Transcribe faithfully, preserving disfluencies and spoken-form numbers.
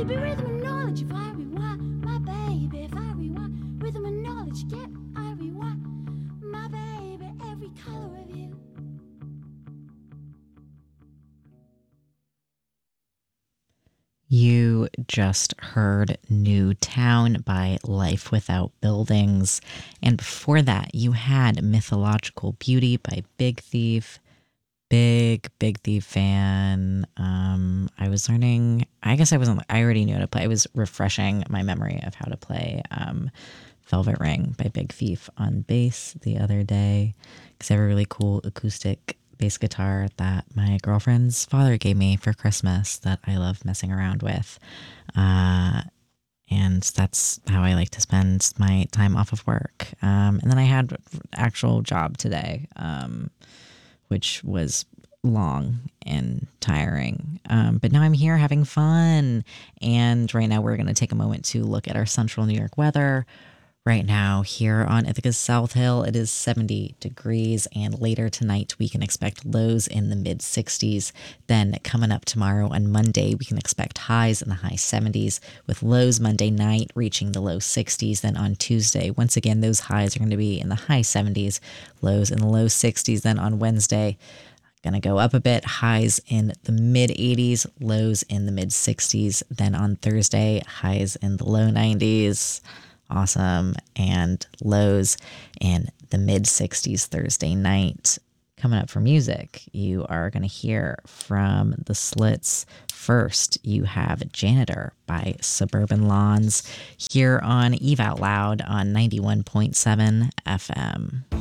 It'd be rhythm and knowledge if I rewind, my baby. If I rewind, rhythm and knowledge, get I rewind, my baby. Every color of you. You just heard New Town by Life Without Buildings. And before that, you had Mythological Beauty by Big Thief. Big, Big Thief fan. Um, I was learning, I guess I wasn't, I already knew how to play. I was refreshing my memory of how to play um, Velvet Ring by Big Thief on bass the other day. Because I have a really cool acoustic bass guitar that my girlfriend's father gave me for Christmas that I love messing around with. Uh, and that's how I like to spend my time off of work. Um, and then I had actual job today, um, which was long and tiring. Um, but now I'm here having fun. And right now we're going to take a moment to look at our central New York weather. Right now, here on Ithaca's South Hill, it is seventy degrees, and later tonight, we can expect lows in the mid sixties. Then, coming up tomorrow on Monday, we can expect highs in the high seventies, with lows Monday night reaching the low sixties. Then on Tuesday, once again, those highs are going to be in the high seventies, lows in the low sixties. Then on Wednesday, going to go up a bit, highs in the mid eighties, lows in the mid sixties. Then on Thursday, highs in the low nineties. Awesome. And lows in the mid sixties Thursday night. Coming up for music, you are going to hear from the Slits. First, you have Janitor by Suburban Lawns here on Eve Out Loud on ninety-one point seven F M.